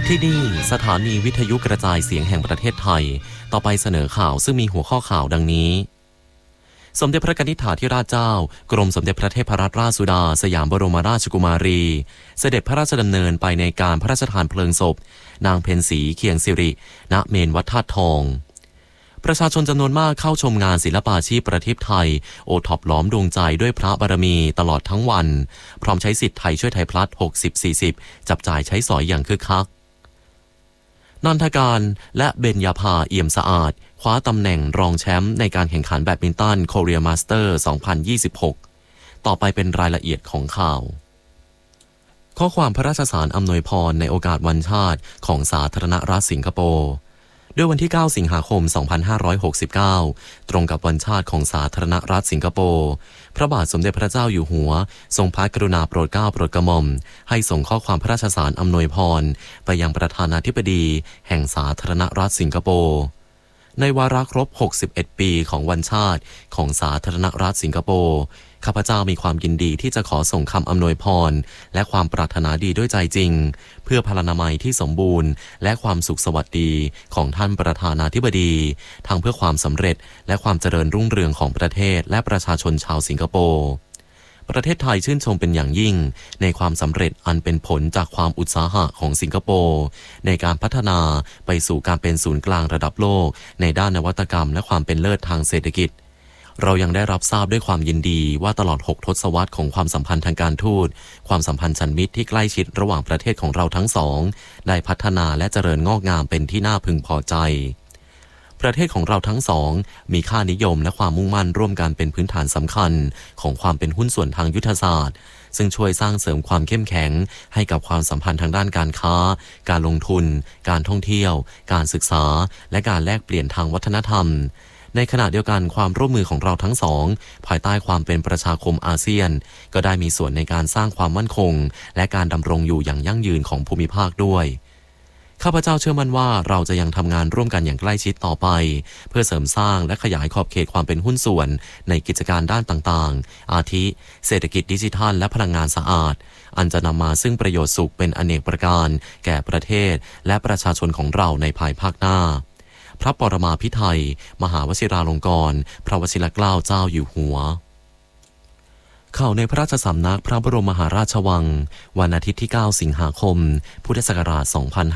ที่นี่สถานีวิทยุกระจายเสียงแห่งประเทศไทยต่อไปเสนอข่าวซึ่งมีหัวข้อข่าวดังนี้สมเด็จพระนิธิถาธิราชเจ้ากรมสมเด็จพระเทพรัตนราชสุดาสยามบรมราชกุมารีเสด็จพระราชดำเนินไปในการพระราชทานเพลิงศพนางเพ็ญศรีเคียงสิริณเมนวัดธาตุทองประชาชนจำนวนมากเข้าชมงานศิลปาชีพประทีปไทยโอท็อปล้อมดวงใจด้วยพระบารมีตลอดทั้งวันพร้อมใช้สิทธิ์ไทยช่วยไทยพลัด 60-40 จับจ่ายใช้สอยอย่างคึกคักนันทการและเบญญาภาเอี่ยมสะอาดคว้าตำแหน่งรองแชมป์ในการแข่งขันแบดมินตัน Korea Master 2026 ต่อไปเป็นรายละเอียดของข่าวข้อความพระราชสารอำนวยพรในโอกาสวันชาติของสาธารณรัฐสิงคโปร์ด้วยวันที่ 9 สิงหาคม 2569 ตรงกับวันชาติของสาธารณรัฐสิงคโปร์พระบาทสมเด็จพระเจ้าอยู่หัวทรงพระกรุณาโปรดเกล้าโปรดกระหม่อมให้ส่งข้อความพระราชสารอำนวยพรไปยังประธานาธิบดีแห่งสาธารณรัฐสิงคโปร์ในวาระครบ 61 ปีของวันชาติของสาธารณรัฐสิงคโปร์ข้าพเจ้ามีความยินดีที่จะขอส่งคำอำนวยพรและความปรารถนาดีด้วยใจจริงเพื่อพลานามัยที่สมบูรณ์และความสุขสวัสดีของท่านประธานาธิบดีทั้งเพื่อความสำเร็จและความเจริญรุ่งเรืองของประเทศและประชาชนชาวสิงคโปร์ประเทศไทยชื่นชมเป็นอย่างยิ่งในความสำเร็จอันเป็นผลจากความอุตสาหะของสิงคโปร์ในการพัฒนาไปสู่การเป็นศูนย์กลางระดับโลกในด้านนวัตกรรมและความเป็นเลิศทางเศรษฐกิจเรายังได้รับทราบด้วยความยินดีว่าตลอด6 ทศวรรษของความสัมพันธ์ทางการทูตความสัมพันธ์ชันมิตรที่ใกล้ชิดระหว่างประเทศของเราทั้งสองได้พัฒนาและเจริญงอกงามเป็นที่น่าพึงพอใจประเทศของเราทั้งสองมีค่านิยมและความมุ่งมั่นร่วมกันเป็นพื้นฐานสำคัญของความเป็นหุ้นส่วนทางยุทธศาสตร์ซึ่งช่วยสร้างเสริมความเข้มแข็งให้กับความสัมพันธ์ทางด้านการค้าการลงทุนการท่องเที่ยวการศึกษาและการแลกเปลี่ยนทางวัฒนธรรมในขณะเดียวกันความร่วมมือของเราทั้งสองภายใต้ความเป็นประชาคมอาเซียนก็ได้มีส่วนในการสร้างความมั่นคงและการดำรงอยู่อย่างยั่งยืนของภูมิภาคด้วยข้าพเจ้าเชื่อมั่นว่าเราจะยังทำงานร่วมกันอย่างใกล้ชิดต่อไปเพื่อเสริมสร้างและขยายขอบเขตความเป็นหุ้นส่วนในกิจการด้านต่างๆอาทิเศรษฐกิจดิจิทัลและพลังงานสะอาดอันจะนำมาซึ่งประโยชน์สุขเป็นอเนกประการแก่ประเทศและประชาชนของเราในภายภาคหน้าพระปรมาภิไธยมหาวชิราลงกรณ์พระวชิรเกล้าเจ้าอยู่หัวข่าวในพระราชสำนักพระบรมมหาราชวังวันอาทิตย์ที่ 9 สิงหาคม พุทธศักราช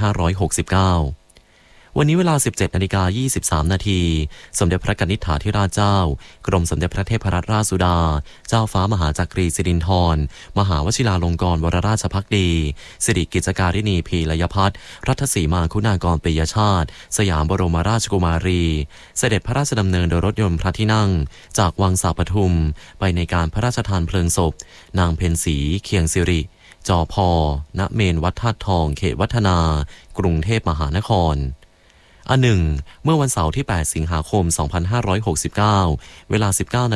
2569วันนี้เวลา 17:23 นาทีสมเด็จพระนิธิถาธิราชเจ้ากรมสมเด็จพระเทพรัตนราชสุดาเจ้าฟ้ามหาจักรีสิรินธรมหาวชิราลงกรณ์วรราชภักดีสิริกิจการินีพีลยพัฒน์รัตสีมาคุณากรปิยชาติสยามบรมราชกุมารีเสด็จพระราชดำเนินโดยรถยนต์พระที่นั่งจากวังสาปทุมไปในการพระราชทานเพลิงศพนางเพ็ญศรีเคียงสิริจพ.ณ เมนวัดธาตุทองเขตวัฒนากรุงเทพมหานครอันหนึ่งเมื่อวันเสาร์ที่ 8 สิงหาคม 2569 เวลา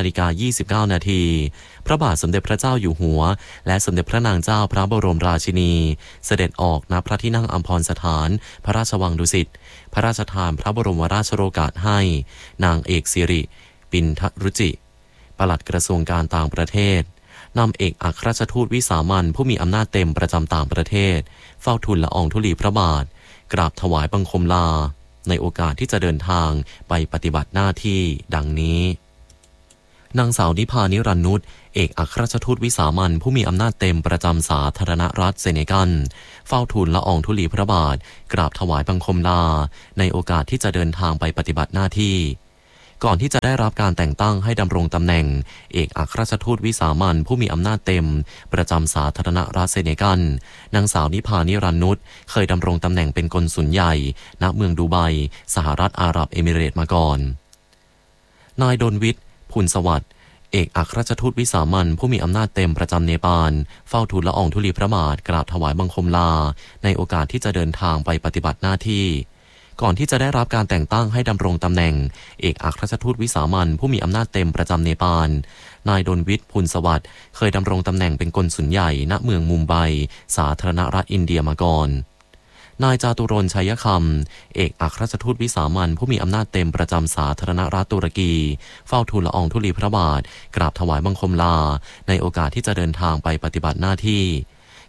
19:29 นาทีพระบาทสมเด็จพระเจ้าอยู่หัวและสมเด็จพระนางเจ้าพระบรมราชินีเสด็จออกณพระที่นั่งอัมพรสถานพระราชวังดุสิตพระราชทานพระบรมราชโองการให้นางเอกสิริปินทรุจิปลัดกระทรวงการต่างประเทศนำเอกอัครราชทูตวิสามัญผู้มีอำนาจเต็มประจำต่างประเทศเฝ้าทูลละอองธุลีพระบาทกราบถวายบังคมลาในโอกาสที่จะเดินทางไปปฏิบัติหน้าที่ดังนี้นางสาวนิพานิรันดร์นุชเอกอัครราชทูตวิสามัญผู้มีอำนาจเต็มประจำสาธารณรัฐเซเนกัลเฝ้าทูลละอองธุลีพระบาทกราบถวายบังคมลาในโอกาสที่จะเดินทางไปปฏิบัติหน้าที่ก่อนที่จะได้รับการแต่งตั้งให้ดำรงตำแหน่งเอกอัครราชทูตวิสามัญผู้มีอำนาจเต็มประจำสาธารณรัฐเซเนกัลนางสาวนิพานิรันดร์นุชเคยดำรงตำแหน่งเป็นกงสุลใหญ่ณเมืองดูไบสหรัฐอาหรับเอมิเรตส์มาก่อนนายดลวิทย์พูนสวัสดิ์เอกอัครราชทูตวิสามัญผู้มีอำนาจเต็มประจำเนปาลเฝ้าทูลละอองธุลีพระบาทกราบถวายบังคมลาในโอกาสที่จะเดินทางไปปฏิบัติหน้าที่ก่อนที่จะได้รับการแต่งตั้งให้ดำรงตำแหน่งเอกอัครราชทูตวิสามัญผู้มีอำนาจเต็มประจำเนปาลนายดลวิทย์พูนสวัสดิ์เคยดำรงตำแหน่งเป็นกงสุลใหญ่ณเมืองมุมไบสาธารณรัฐอินเดียมาก่อนนายจาตุรนต์ชัยคำเอกอัครราชทูตวิสามัญผู้มีอำนาจเต็มประจำสาธารณรัฐตุรกีเฝ้าทูลละอองธุลีพระบาทกราบถวายบังคมลาในโอกาสที่จะเดินทางไปปฏิบัติหน้าที่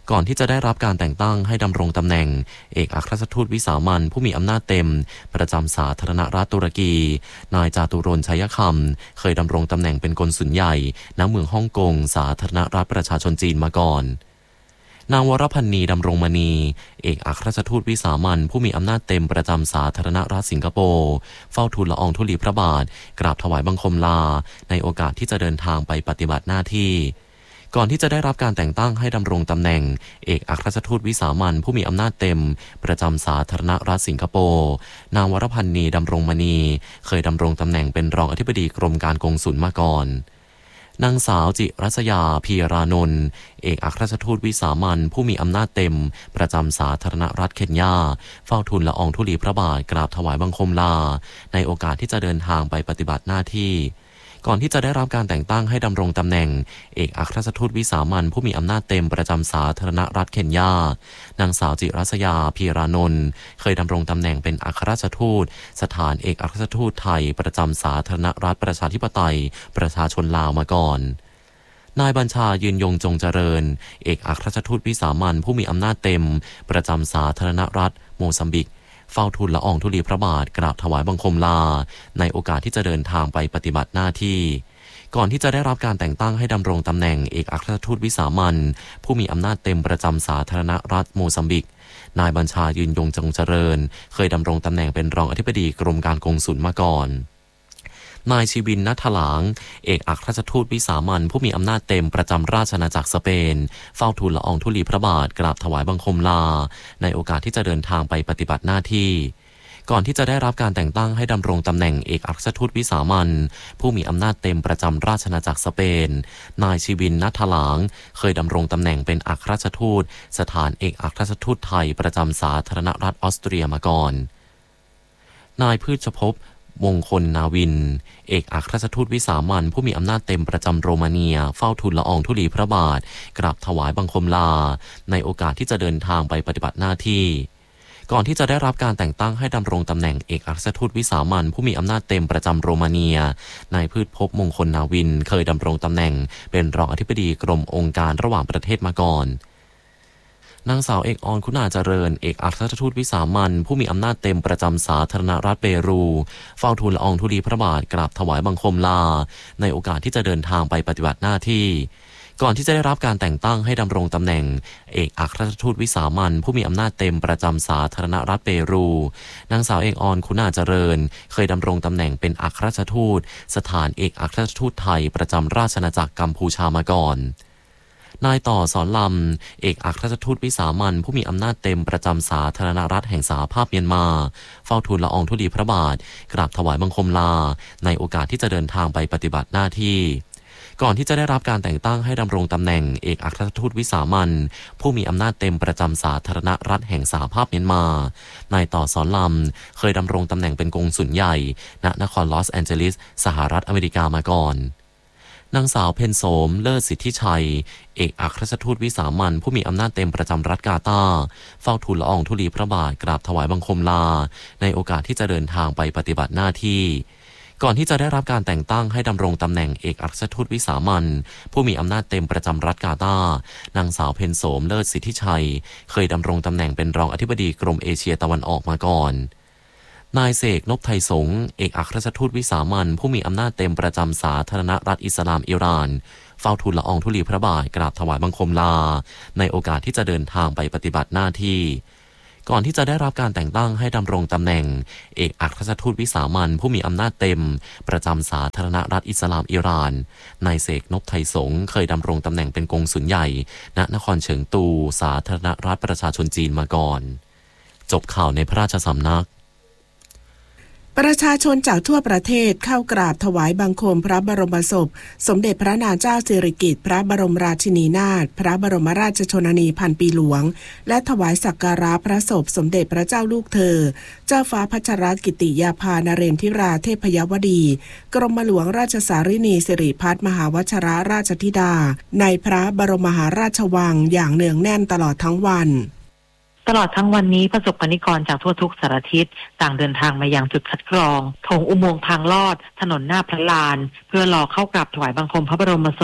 ก่อนที่จะได้รับการแต่งตั้งให้ดำรงตำแหน่งเอกอัครราชทูตวิสามัญผู้มีอำนาจเต็มประจำสาธารณรัฐตุรกีนายจาตุรนต์ ชัยคำเคยดำรงตำแหน่งเป็นกงสุลใหญ่ณเมืองฮ่องกงสาธารณรัฐประชาชนจีนมาก่อนนางวรพันนีดำรงมณีเอกอัครราชทูตวิสามัญผู้มีอำนาจเต็มประจำสาธารณรัฐสิงคโปร์เฝ้าทูลละอองธุลีพระบาทกราบถวายบังคมลาในโอกาสที่จะเดินทางไปปฏิบัติหน้าที่ก่อนที่จะได้รับการแต่งตั้งให้ดำรงตำแหน่งเอกอัครราชทูตวิสามัญผู้มีอำนาจเต็มประจำสาธารณรัฐสิงคโปร์นางวรพันนีดำรงมณีเคยดำรงตำแหน่งเป็นรองอธิบดีกรมการกงสุลมาก่อนนางสาวจิรัสยาพีรานนท์เอกอัครราชทูตวิสามัญผู้มีอำนาจเต็มประจำสาธารณรัฐเคนยาเฝ้าทูลละอองธุลีพระบาทกราบถวายบังคมลาในโอกาสที่จะเดินทางไปปฏิบัติหน้าที่ก่อนที่จะได้รับการแต่งตั้งให้ดำรงตำแหน่งเอกอัครราชทูตวิสามัญผู้มีอำนาจเต็มประจำสาธารณรัฐเคนยานางสาวจิรัสยาพีรานนท์เคยดำรงตำแหน่งเป็นอัครราชทูตสถานเอกอัครราชทูตไทยประจำสาธารณรัฐประชาธิปไตยประชาชนลาวมาก่อนนายบัญชายืนยงจงเจริญเอกอัครราชทูตวิสามัญผู้มีอำนาจเต็มประจำสาธารณรัฐโมซัมบิกเฝ้าทูลละอองธุลีพระบาทกราบถวายบังคมลาในโอกาสที่จะเดินทางไปปฏิบัติหน้าที่ก่อนที่จะได้รับการแต่งตั้งให้ดำรงตำแหน่งเอกอัครราชทูตวิสามัญผู้มีอำนาจเต็มประจำสาธารณรัฐโมซัมบิกนายบัญชายืนยงจงเจริญเคยดำรงตำแหน่งเป็นรองอธิบดีกรมการกงสุลมาก่อนนายชีวิน ณ ถลางเอกอัครราชทูตวิสามัญผู้มีอำนาจเต็มประจำราชอาณาจักรสเปนเฝ้าทูลละอองธุลีพระบาทกราบถวายบังคมลาในโอกาสที่จะเดินทางไปปฏิบัติหน้าที่ก่อนที่จะได้รับการแต่งตั้งให้ดำรงตำแหน่งเอกอัครราชทูตวิสามัญผู้มีอำนาจเต็มประจำราชอาณาจักรสเปนนายชีวิน ณ ถลางเคยดำรงตำแหน่งเป็นอัครราชทูตสถานเอกอัครราชทูตไทยประจำสาธารณรัฐออสเตรียมาก่อนนายพืชภพมงคลนาวินเอกอัครราชทูตวิสามัญผู้มีอำนาจเต็มประจำโรมาเนียเฝ้าทูลละอองธุลีพระบาทกราบถวายบังคมลาในโอกาสที่จะเดินทางไปปฏิบัติหน้าที่ก่อนที่จะได้รับการแต่งตั้งให้ดำรงตำแหน่งเอกอัครราชทูตวิสามัญผู้มีอำนาจเต็มประจำโรมาเนียนายพืชภพมงคลนาวินเคยดำรงตำแหน่งเป็นรองอธิบดีกรมองค์การระหว่างประเทศมาก่อนนางสาวเอกออนคุณาเจริญเอกอัครราชทูตวิสามัญผู้มีอำนาจเต็มประจำสาธารณรัฐเปรูเฝ้าทูลละอองธุลีพระบาทกราบถวายบังคมลาในโอกาสที่จะเดินทางไปปฏิบัติหน้าที่ก่อนที่จะได้รับการแต่งตั้งให้ดำรงตำแหน่งเอกอัครราชทูตวิสามัญผู้มีอำนาจเต็มประจำสาธารณรัฐเปรูนางสาวเอกออนคุณาเจริญเคยดำรงตำแหน่งเป็นอัครราชทูตสถานเอกอัครราชทูตไทยประจำราชอาณาจักรกัมพูชามาก่อนนายต่อสอนลำเอกอัครราชทูตวิสามัญผู้มีอำนาจเต็มประจำสาธารณรัฐแห่งสหภาพเมียนมาเฝ้าทูลละอองธุลีพระบาทกราบถวายบังคมลาในโอกาสที่จะเดินทางไปปฏิบัติหน้าที่ก่อนที่จะได้รับการแต่งตั้งให้ดำรงตำแหน่งเอกอัครราชทูตวิสามัญผู้มีอำนาจเต็มประจำสาธารณรัฐแห่งสหภาพเมียนมานายต่อสอนลำเคยดำรงตำแหน่งเป็นกงสุลใหญ่ณนครลอสแอนเจลิสสหรัฐอเมริกามาก่อนนางสาวเพ็ญโสมเลิศสิทธิชัยเอกอัครราชทูตวิสามัญผู้มีอำนาจเต็มประจำรัฐกาตาร์เฝ้าทูลละอองธุลีพระบาทกราบถวายบังคมลาในโอกาสที่จะเดินทางไปปฏิบัติหน้าที่ก่อนที่จะได้รับการแต่งตั้งให้ดำรงตำแหน่งเอกอัครราชทูตวิสามัญผู้มีอำนาจเต็มประจำรัฐกาตาร์นางสาวเพ็ญโสมเลิศสิทธิชัยเคยดำรงตำแหน่งเป็นรองอธิบดีกรมเอเชียตะวันออกมาก่อนนายเสก นพไทยสงฆ์เอกอัครราชทูตวิสามัญผู้มีอำนาจเต็มประจำสาธารณรัฐอิสลามอิหร่านเฝ้าทูลละอองธุลีพระบาทกราบถวายบังคมลาในโอกาสที่จะเดินทางไปปฏิบัติหน้าที่ก่อนที่จะได้รับการแต่งตั้งให้ดำรงตำแหน่งเอกอัครราชทูตวิสามัญผู้มีอำนาจเต็มประจำสาธารณรัฐอิสลามอิหร่านนายเสก นพไทยสงฆ์เคยดำรงตำแหน่งเป็นกงสุลใหญ่ณนครเฉิงตูสาธารณรัฐประชาชนจีนมาก่อนจบข่าวในพระราชสำนักประชาชนจากทั่วประเทศเข้ากราบถวายบังคมพระบรมศพสมเด็จพระนางเจ้าสิริกิติ์พระบรมราชินีนาถพระบรมราชชนนีพันปีหลวงและถวายสักการะพระศพสมเด็จพระเจ้าลูกเธอเจ้าฟ้าพัชรกิติยาภานเรนทิราเทพยวดีกรมหลวงราชสารินีสิริพัฒน์มหาวชรราชธิดาในพระบรมมหาราชวังอย่างเนืองแน่นตลอดทั้งวันตลอดทั้งวันนี้ประสบกนิกรจากทั่วทุกสารทิศต่างเดินทางมายังจุดคัดกรองโถงอุโมงค์ทางลอดถนนหน้าพระลานเพื่อรอเข้ากราบถวายบังคมพระบรมศพส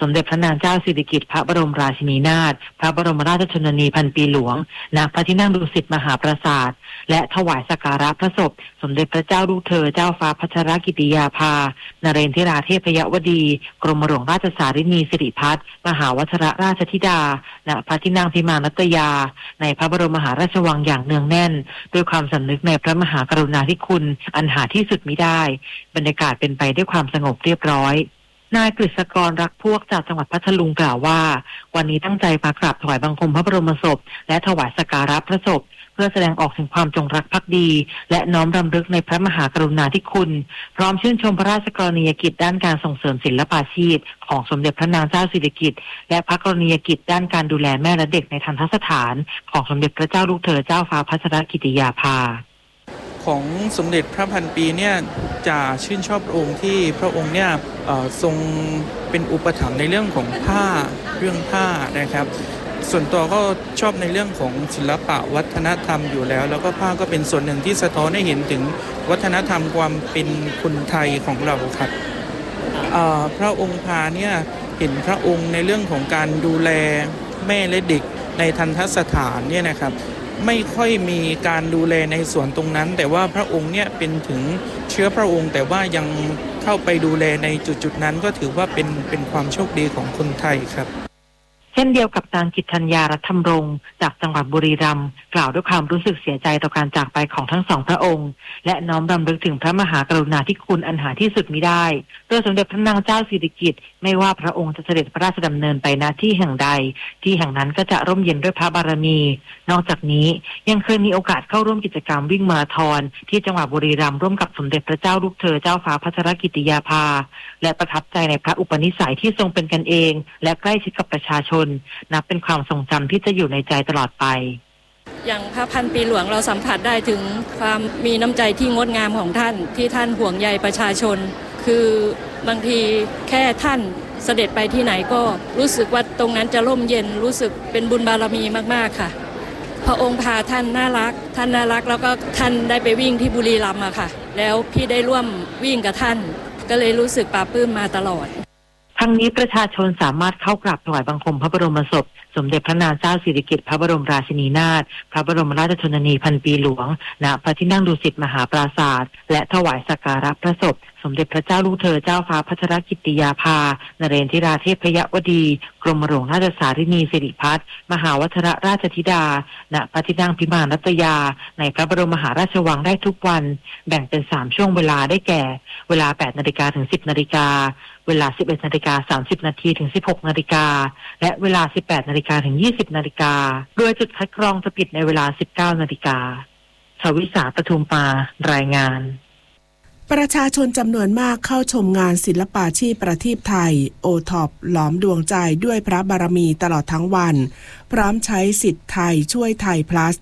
มเด็จพระนางเจ้าสิริกิติ์พระบรมราชินีนาถพระบรมราชชนนีพันปีหลวงณพระที่นั่งดุสิตมหาปราสาทและถวายสักการะพระศพสมเด็จพระเจ้าลูกเธอเจ้าฟ้าพัชรกิติยาภานเรนทิราเทพยวดีกรมหลวงราชสารินีสิริพัฒน์มหาวชิรราชธิดาณพระที่นั่งพิมานรัตยาในพระบรมมหาราชวังอย่างเนืองแน่นด้วยความสำนึกในพระมหากรุณาธิคุณอันหาที่สุดมิได้บรรยากาศเป็นไปด้วยความสงบเรียบร้อยนายกฤษกรรักพวกจากจังหวัดพัทลุงกล่าวว่าวันนี้ตั้งใจมากราบถวายบังคมพระบรมศพและถวายสักการะพระศพเพื่อแสดงออกถึงความจงรักภักดีและน้อมรำลึกในพระมหากรุณาธิคุณพร้อมชื่นชมพระราชกรณียกิจด้านการส่งเสริมศิลปาชีพของสมเด็จพระนางเจ้าสิริกิติ์และพระกรณียกิจด้านการดูแลแม่และเด็กในทัณฑสถานของสมเด็จพระเจ้าลูกเธอเจ้าฟ้าพัชรกิติยาภาของสมเด็จพระพันปีเนี่ยจะชื่นชอบพระองค์ที่พระองค์เนี่ยทรงเป็นอุปถัมภ์ในเรื่องของผ้าเรื่องผ้านะครับส่วนตัวก็ชอบในเรื่องของศิลปะวัฒนธรรมอยู่แล้วก็ผ้าก็เป็นส่วนหนึ่งที่สะท้อนให้เห็นถึงวัฒนธรรมความเป็นคนไทยของเราครับพระองค์พาเนี่ยเห็นพระองค์ในเรื่องของการดูแลแม่และเด็กในทัณฑสถานเนี่ยนะครับไม่ค่อยมีการดูแลในส่วนตรงนั้นแต่ว่าพระองค์เนี่ยเป็นถึงเชื้อพระองค์แต่ว่ายังเข้าไปดูแลในจุดนั้นก็ถือว่าเป็นความโชคดีของคนไทยครับเช่นเดียวกับนางกิตตัญญารัตน์ธรรมรงค์จากจังหวัดบุรีรัมย์กล่าวด้วยความรู้สึกเสียใจต่อการจากไปของทั้งสองพระองค์และน้อมรำลึกถึงพระมหากรุณาธิคุณอันหาที่สุดมิได้โดยสมเด็จพระนางเจ้าสิริกิติ์ไม่ว่าพระองค์จะเสด็จพระราชดำเนินไปณที่แห่งใดที่แห่งนั้นก็จะร่มเย็นด้วยพระบารมีนอกจากนี้ยังเคยมีโอกาสเข้าร่วมกิจกรรมวิ่งมาราธอนที่จังหวัดบุรีรัมย์ร่วมกับสมเด็จพระเจ้าลูกเธอเจ้าฟ้าพัชรกิติยาภาและประทับใจในพระอุปนิสัยที่ทรงเป็นกันเองและใกล้ชิดกับประชาชนนับเป็นความทรงจำที่จะอยู่ในใจตลอดไปอย่างพระพันปีหลวงเราสัมผัสได้ถึงความมีน้ำใจที่งดงามของท่านที่ท่านห่วงใยประชาชนคือบางทีแค่ท่านเสด็จไปที่ไหนก็รู้สึกว่าตรงนั้นจะร่มเย็นรู้สึกเป็นบุญบารมีมากๆค่ะพระองค์พาท่านน่ารักแล้วก็ท่านได้ไปวิ่งที่บุรีรัมย์อะค่ะแล้วพี่ได้ร่วมวิ่งกับท่านก็เลยรู้สึกปลาปลื้มมาตลอดทั้งนี้ประชาชนสามารถเข้ากราบถวายบังคมพระบรมศพสมเด็จพระนางเจ้าสิริกิติ์พระบรมราชินีนาถพระบรมราชชนนีพันปีหลวงณพระที่นั่งดุสิตมหาปราสาทและถวายสักการะพระศพสมเด็จพระเจ้าลูกเธอเจ้าฟ้าพัชรกิติยาภานเรนทิราเทพยวดีกรมหลวงราชสารินีสิริพัฒน์มหาวชิรราชธิดาณพระที่นั่งพิมานรัตยาในพระบรมมหาราชวังได้ทุกวันแบ่งเป็น3ช่วงเวลาได้แก่เวลา 8 นาฬิกาถึง 10 นาฬิกาเวลา 11 นาฬิกา 30 นาทีถึง 16 นาฬิกาและเวลา 18 นาฬิกาถึง 20 นาฬิกาโดยจุดคัดกรองจะปิดในเวลา 19 นาฬิกาชวิสาปทุมปารายงานประชาชนจำนวนมากเข้าชมงานศิลปาชีพประทีปไทยโอท็อปหลอมดวงใจด้วยพระบารมีตลอดทั้งวันพร้อมใช้สิทธิ์ไทยช่วยไทย plus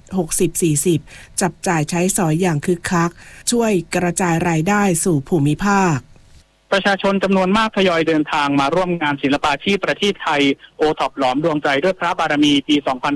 60-40 จับจ่ายใช้สอยอย่างคึกคักช่วยกระจายรายได้สู่ภูมิภาคประชาชนจำนวนมากทยอยเดินทางมาร่วมงานศิลปาชีพประทีปไทยโอท็อปหลอมดวงใจด้วยพระบารมีปี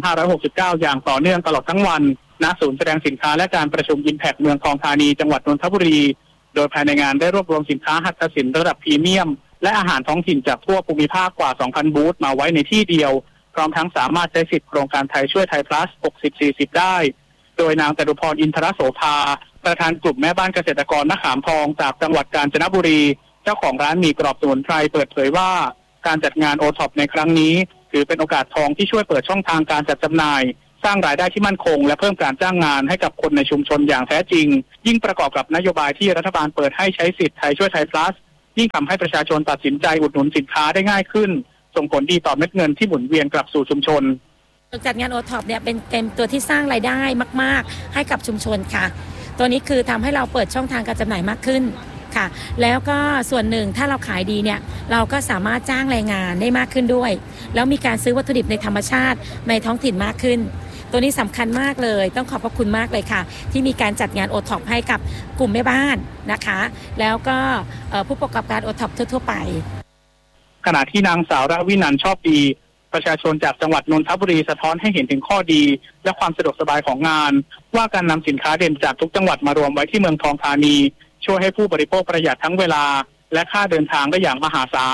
2569 อย่างต่อเนื่องตลอดทั้งวันณศูนย์แสดงสินค้าและการประชุม Impact เมืองทองธานีจังหวัดนนทบุรีโดยภายในงานได้รวบรวมสินค้าหัตถศิลป์ระดับพรีเมียมและอาหารท้องถิ่นจากทั่วภูมิภาคกว่า 2,000 บูธมาไว้ในที่เดียวพร้อมทั้งสามารถใช้สิทธิโครงการไทยช่วยไทย plus 60-40 ได้โดยนางจตุพรอินทรโสภาประธานกลุ่มแม่บ้านเกษตรกรมะขามทองจากจังหวัดกาญจนบุรีเจ้าของร้านหมี่กรอบสมุนไพรเปิดเผยว่าการจัดงานโอท็อปในครั้งนี้ถือเป็นโอกาสทองที่ช่วยเปิดช่องทางการจัดจำหน่ายสร้างรายได้ที่มั่นคงและเพิ่มการจ้างงานให้กับคนในชุมชนอย่างแท้จริงยิ่งประกอบกับนโยบายที่รัฐบาลเปิดให้ใช้สิทธิ์ไทยช่วยไทย plus ยิ่งทำให้ประชาชนตัดสินใจอุดหนุนสินค้าได้ง่ายขึ้นส่งผลดีต่อเม็ดเงินที่หมุนเวียนกลับสู่ชุมชนจัดงานโอท็อปเนี่ยเป็นตัวที่สร้างรายได้มากๆให้กับชุมชนค่ะตัวนี้คือทำให้เราเปิดช่องทางการจำหน่ายมากขึ้นค่ะแล้วก็ส่วนหนึ่งถ้าเราขายดีเนี่ยเราก็สามารถจ้างแรงงานได้มากขึ้นด้วยแล้วมีการซื้อวัตถุดิบในธรรมชาติในท้องถิ่นมากขึ้นตัวนี้สำคัญมากเลยต้องขอบพระคุณมากเลยค่ะที่มีการจัดงานโอท็อปให้กับกลุ่มแม่บ้านนะคะแล้วก็ผู้ประกอบการโอท็อปทั่วๆไปขณะที่นางสาวราวินันท์ชอบดีประชาชนจากจังหวัดนนทบุรีสะท้อนให้เห็นถึงข้อดีและความสะดวกสบายของงานว่าการนำสินค้าเด่นจากทุกจังหวัดมารวมไว้ที่เมืองทองธานีช่วยให้ผู้บริโภคประหยัดทั้งเวลาและค่าเดินทางได้อย่างมหาศาล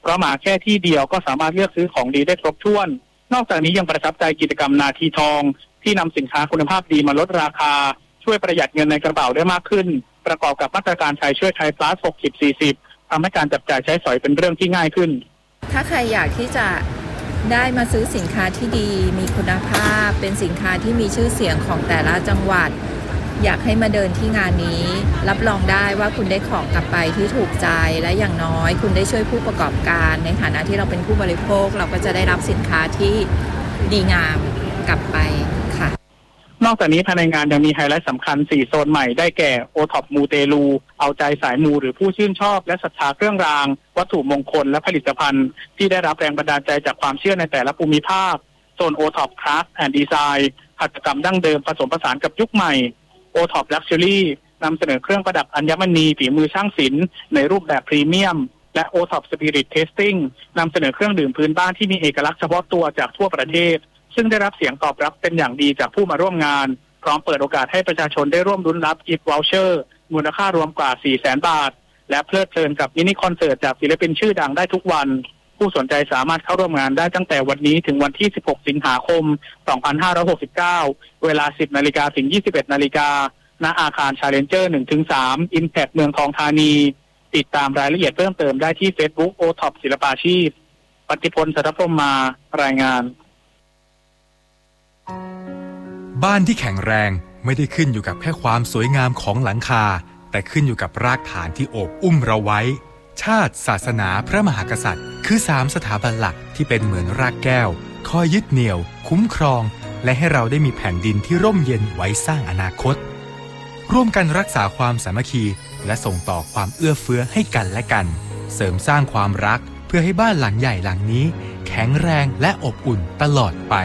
เพราะมาแค่ที่เดียวก็สามารถเลือกซื้อของดีได้ครบถ้วนนอกจากนี้ยังประทับใจกิจกรรมนาทีทองที่นำสินค้าคุณภาพดีมาลดราคาช่วยประหยัดเงินในกระเป๋าได้มากขึ้นประกอบกับมาตรการไทยช่วยไทย plus 60-40 ทำให้การจับจ่ายใช้สอยเป็นเรื่องที่ง่ายขึ้นถ้าใครอยากที่จะได้มาซื้อสินค้าที่ดีมีคุณภาพเป็นสินค้าที่มีชื่อเสียงของแต่ละจังหวัดอยากให้มาเดินที่งานนี้รับรองได้ว่าคุณได้ของกลับไปที่ถูกใจและอย่างน้อยคุณได้ช่วยผู้ประกอบการในฐานะที่เราเป็นผู้บริโภคเราก็จะได้รับสินค้าที่ดีงามกลับไปค่ะนอกจากนี้ภายในงานยังมีไฮไลท์สำคัญ4โซนใหม่ได้แก่ OTOP มูเตลูเอาใจสายมูหรือผู้ชื่นชอบและศรัทธาเครื่องรางวัตถุมงคลและผลิตภัณฑ์ที่ได้รับแรงบันดาลใจจากความเชื่อในแต่ละภูมิภาคโซน OTOP Craft and Design หัตถกรรมดั้งเดิมผสมผสานกับยุคใหม่ OTOP Luxury นำเสนอเครื่องประดับอัญมณีฝีมือช่างศิลป์ในรูปแบบพรีเมียมและ OTOP Spirit Tasting นำเสนอเครื่องดื่มพื้นบ้านที่มีเอกลักษณ์เฉพาะตัวจากทั่วประเทศซึ่งได้รับเสียงตอบรับเป็นอย่างดีจากผู้มาร่วมงานพร้อมเปิดโอกาสให้ประชาชนได้ร่วมลุ้นรับกิฟต์วอลเชอร์มูลค่ารวมกว่า 400,000 บาทและเพลิดเพลินกับมินิคอนเสิร์ตจากศิลปินชื่อดังได้ทุกวันผู้สนใจสามารถเข้าร่วมงานได้ตั้งแต่วันนี้ถึงวันที่ 16 สิงหาคม 2569 เวลา 10 นาฬิกาถึง 21 นาฬิกาณอาคาร Challenger 1-3 Impact เมืองทองธานีติดตามรายละเอียดเพิ่มเติมได้ที่ Facebook OTOP ศิลปาชีพปฏิพล สัทธพรหมารายงานบ้านที่แข็งแรงไม่ได้ขึ้นอยู่กับแค่ความสวยงามของหลังคาแต่ขึ้นอยู่กับรากฐานที่โอบอุ้มเราไว้ชาติศาสนาพระมหากษัตริย์คือ3สถาบันหลักที่เป็นเหมือนรากแก้วคอยยึดเหนี่ยวคุ้มครองและให้เราได้มีแผ่นดินที่ร่มเย็นไว้สร้างอนาคตร่วมกันรักษาความสามัคคีและส่งต่อความเอื้อเฟื้อให้กันและกันเสริมสร้างความรักเพื่อให้บ้านหลังใหญ่หลังนี้แข็งแรงและอบอุ่นตลอดไป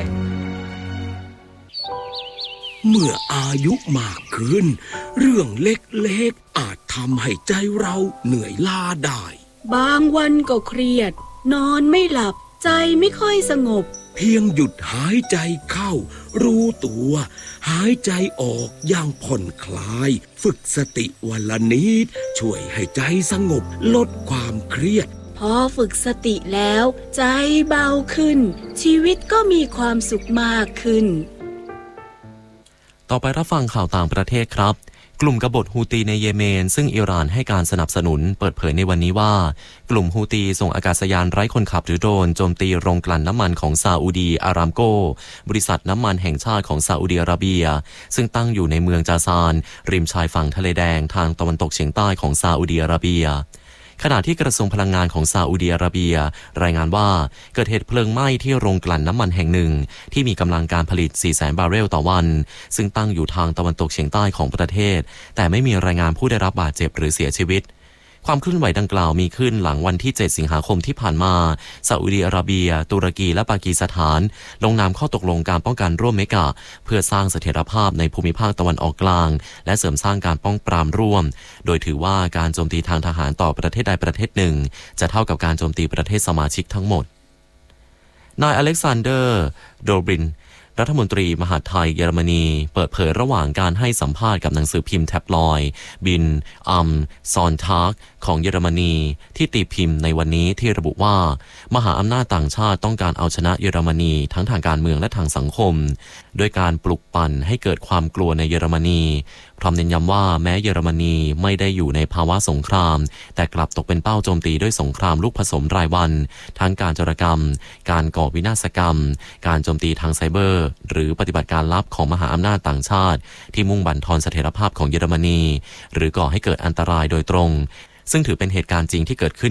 เมื่ออายุมากขึ้นเรื่องเล็กๆอาจทำให้ใจเราเหนื่อยล้าได้บางวันก็เครียดนอนไม่หลับใจไม่ค่อยสงบเพียงหยุดหายใจเข้ารู้ตัวหายใจออกอย่างผ่อนคลายฝึกสติวันละนิดช่วยให้ใจสงบลดความเครียดพอฝึกสติแล้วใจเบาขึ้นชีวิตก็มีความสุขมากขึ้นต่อไปรับฟังข่าวต่างประเทศครับกลุ่มกบฏฮูตีในเยเมนซึ่งอิหร่านให้การสนับสนุนเปิดเผยในวันนี้ว่ากลุ่มฮูตีส่งอากาศยานไร้คนขับหรือโดรนโจมตีโรงกลั่นน้ำมันของซาอุดีอารามโกบริษัทน้ำมันแห่งชาติของซาอุดิอาระเบียซึ่งตั้งอยู่ในเมืองจาซานริมชายฝั่งทะเลแดงทางตะวันตกเฉียงใต้ของซาอุดิอาระเบียขณะที่กระทรวงพลังงานของซาอุดิอาระเบียรายงานว่าเกิดเหตุเพลิงไหม้ที่โรงกลั่นน้ำมันแห่งหนึ่งที่มีกำลังการผลิต 400,000 บาร์เรลต่อวันซึ่งตั้งอยู่ทางตะวันตกเฉียงใต้ของประเทศแต่ไม่มีรายงานผู้ได้รับบาดเจ็บหรือเสียชีวิตความเคลื่อนไหวดังกล่าวมีขึ้นหลังวันที่ 7 สิงหาคมที่ผ่านมาซาอุดิอาระเบียตุรกีและปากีสถานลงนามข้อตกลงการป้องกันร่วมเมกะเพื่อสร้างเสถียรภาพในภูมิภาคตะวันออกกลางและเสริมสร้างการป้องปรามร่วมโดยถือว่าการโจมตีทางทหารต่อประเทศใดประเทศหนึ่งจะเท่ากับการโจมตีประเทศสมาชิกทั้งหมดนายอเล็กซานเดอร์โดบรินรัฐมนตรีมหาดไทยเยอรมนีเปิดเผยระหว่างการให้สัมภาษณ์กับหนังสือพิมพ์แท็บลอยด์บินซอนทาร์กของเยอรมนีที่ตีพิมพ์ในวันนี้ที่ระบุว่ามหาอำนาจต่างชาติต้องการเอาชนะเยอรมนีทั้งทางการเมืองและทางสังคมด้วยการปลุกปั่นให้เกิดความกลัวในเยอรมนีพร้อมเน้นย้ำว่าแม้เยอรมนีไม่ได้อยู่ในภาวะสงครามแต่กลับตกเป็นเป้าโจมตีด้วยสงครามลูกผสมรายวันทั้งการโจรกรรมการก่อวินาศกรรมการโจมตีทางไซเบอร์หรือปฏิบัติการลับของมหาอำนาจต่างชาติที่มุ่งบั่นทอนเสถียรภาพของเยอรมนีหรือก่อให้เกิดอันตรายโดยตรงซึ่งถือเป็นเหตุการณ์จริงที่เกิดขึ้น